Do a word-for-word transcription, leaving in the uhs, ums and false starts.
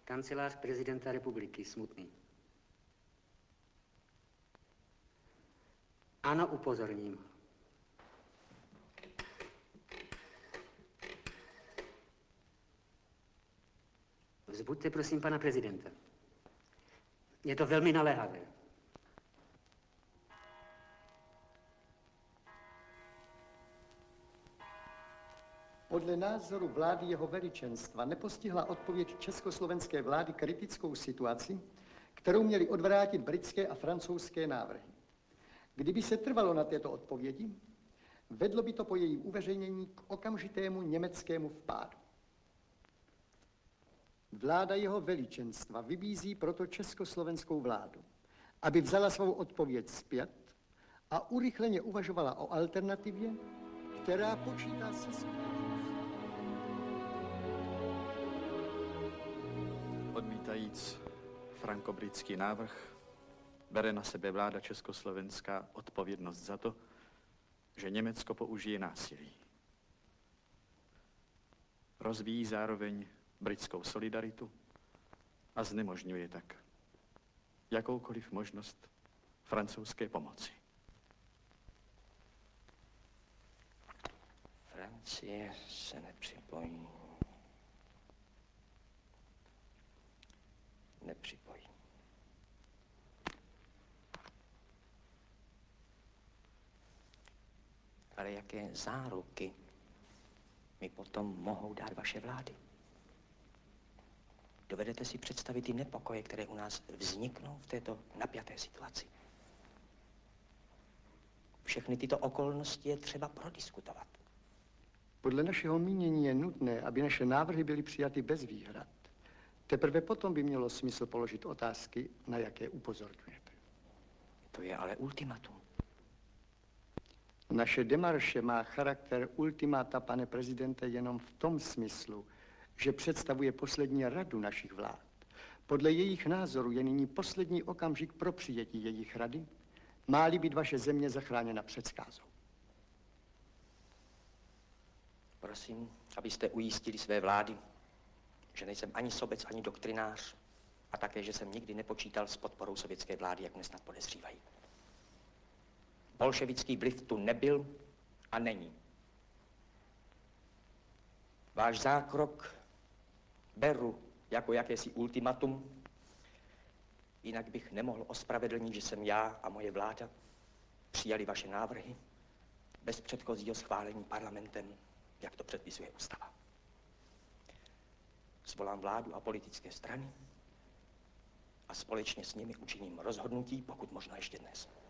Kancelář prezidenta republiky, Smutný. Ano, upozorním. Vzbuďte prosím pana prezidenta. Je to velmi naléhavé. Podle názoru vlády jeho veličenstva nepostihla odpověď československé vlády kritickou situaci, kterou měly odvrátit britské a francouzské návrhy. Kdyby se trvalo na této odpovědi, vedlo by to po jejím uveřejnění k okamžitému německému vpádu. Vláda jeho veličenstva vybízí proto československou vládu, aby vzala svou odpověď zpět a urychleně uvažovala o alternativě, která počítá se skutečností. Odmítajíc franko-britský návrh, bere na sebe vláda československá odpovědnost za to, že Německo použije násilí. Rozvíjí zároveň britskou solidaritu a znemožňuje tak jakoukoliv možnost francouzské pomoci. Francie se nepřipojí. Nepřipojí. Ale jaké záruky mi potom mohou dát vaše vlády? Dovedete si představit ty nepokoje, které u nás vzniknou v této napjaté situaci? Všechny tyto okolnosti je třeba prodiskutovat. Podle našeho mínění je nutné, aby naše návrhy byly přijaty bez výhrad. Teprve potom by mělo smysl položit otázky, na jaké upozorňujete. To je ale ultimatum. Naše demarše má charakter ultimáta, pane prezidente, jenom v tom smyslu, že představuje poslední radu našich vlád. Podle jejich názoru je nyní poslední okamžik pro přijetí jejich rady, má-li být vaše země zachráněna před zkázou. Prosím, abyste ujistili své vlády, že nejsem ani sobec, ani doktrinář a také, že jsem nikdy nepočítal s podporou sovětské vlády, jak mě snad podezřívají. Bolševický vliv tu nebyl a není. Váš zákrok beru jako jakési ultimatum, jinak bych nemohl ospravedlnit, že jsem já a moje vláda přijali vaše návrhy bez předchozího schválení parlamentem, jak to předpisuje ústava. Svolám vládu a politické strany a společně s nimi učiním rozhodnutí, pokud možno ještě dnes.